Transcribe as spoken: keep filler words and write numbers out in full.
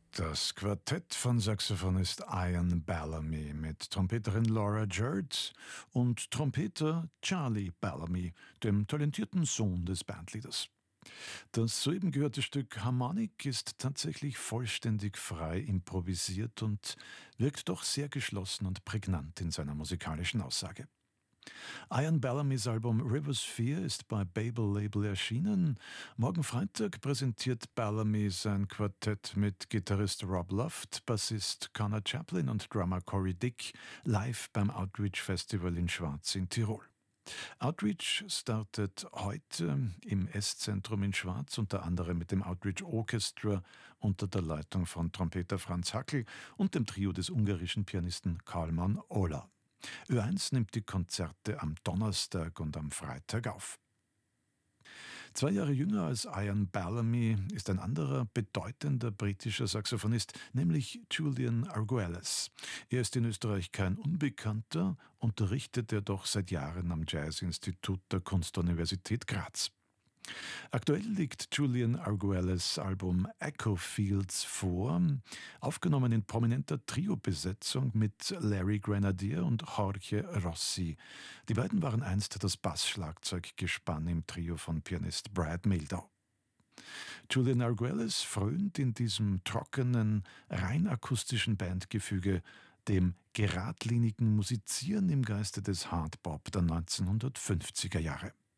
Das Quartett von Saxophonist Ian Bellamy mit Trompeterin Laura Jurt und Trompeter Charlie Bellamy, dem talentierten Sohn des Bandleaders. Das soeben gehörte Stück Harmonic ist tatsächlich vollständig frei improvisiert und wirkt doch sehr geschlossen und prägnant in seiner musikalischen Aussage. Ian Bellamys Album River Sphere ist bei Babel Label erschienen. Morgen Freitag präsentiert Bellamy sein Quartett mit Gitarrist Rob Luft, Bassist Connor Chaplin und Drummer Corey Dick live beim Outreach Festival in Schwaz in Tirol. Outreach startet heute im Esszentrum in Schwaz, unter anderem mit dem Outreach Orchestra unter der Leitung von Trompeter Franz Hackel und dem Trio des ungarischen Pianisten Kalman Ola. Ö eins nimmt die Konzerte am Donnerstag und am Freitag auf. Zwei Jahre jünger als Ian Bellamy ist ein anderer bedeutender britischer Saxophonist, nämlich Julian Arguelles. Er ist in Österreich kein Unbekannter, unterrichtet er doch seit Jahren am Jazzinstitut der Kunstuniversität Graz. Aktuell liegt Julian Arguelles Album Echo Fields vor, aufgenommen in prominenter Trio-Besetzung mit Larry Grenadier und Jorge Rossi. Die beiden waren einst das Bassschlagzeuggespann im Trio von Pianist Brad Mehldau. Julian Arguelles frönt in diesem trockenen, rein akustischen Bandgefüge dem geradlinigen Musizieren im Geiste des Hardbop der neunzehnhundertfünfziger Jahre.